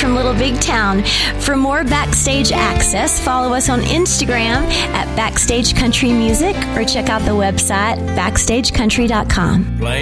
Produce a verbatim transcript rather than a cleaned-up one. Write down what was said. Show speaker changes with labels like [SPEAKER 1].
[SPEAKER 1] from Little Big Town. For more backstage access, follow us on Instagram at Backstage Country Music or check out the website backstage country dot com.